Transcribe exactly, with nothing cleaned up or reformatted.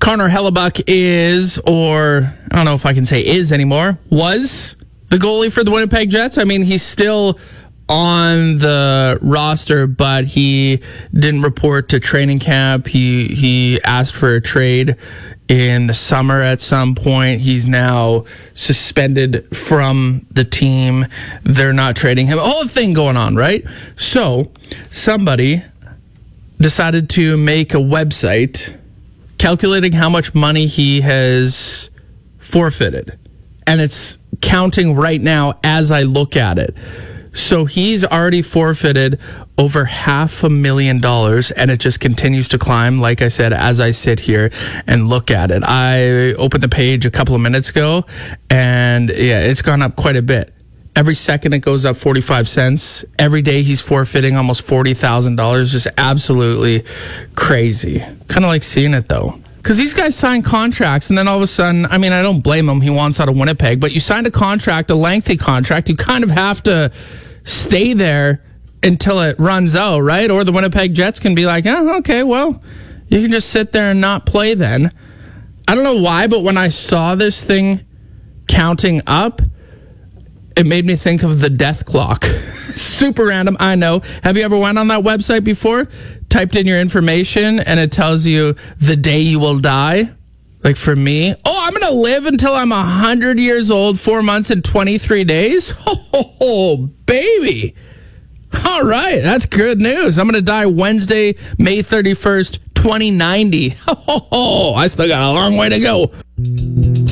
Connor Hellebuyck is, or I don't know if I can say is anymore, was the goalie for the Winnipeg Jets. I mean, he's still on the roster, but he didn't report to training camp. He he asked for a trade in the summer at some point. He's now suspended from the team. They're not trading him. A whole thing going on, right? So somebody decided to make a website calculating how much money he has forfeited. And it's counting right now as I look at it. So he's already forfeited over half a million dollars, and it just continues to climb, like I said, as I sit here and look at it. I opened the page a couple of minutes ago, and yeah, it's gone up quite a bit. Every second it goes up forty-five cents. Every day he's forfeiting almost forty thousand dollars. Just absolutely crazy. Kind of like seeing it, though. Because these guys sign contracts, and then all of a sudden, I mean, I don't blame him. He wants out of Winnipeg. But you signed a contract, a lengthy contract. You kind of have to stay there until it runs out, right? Or the Winnipeg Jets can be like, oh, okay, well, you can just sit there and not play then. I don't know why, but when I saw this thing counting up, it made me think of the death clock. Super random, I know. Have you ever went on that website before? Typed in your information and it tells you the day you will die? Like for me, oh, I'm going to live until I'm one hundred years old, four months and twenty-three days? Oh, baby. All right, that's good news. I'm going to die Wednesday, May thirty-first, twenty ninety. Oh, I still got a long way to go.